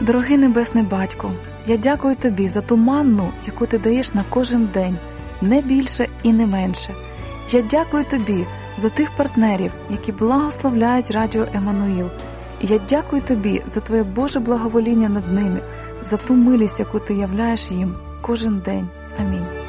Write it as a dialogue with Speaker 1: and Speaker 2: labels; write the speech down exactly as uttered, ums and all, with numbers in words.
Speaker 1: Дорогий Небесний Батько, я дякую Тобі за ту манну, яку Ти даєш на кожен день, не більше і не менше. Я дякую Тобі за тих партнерів, які благословляють Радіо Еммануїл. І я дякую Тобі за Твоє Боже благовоління над ними, за ту милість, яку Ти являєш їм кожен день. Амінь.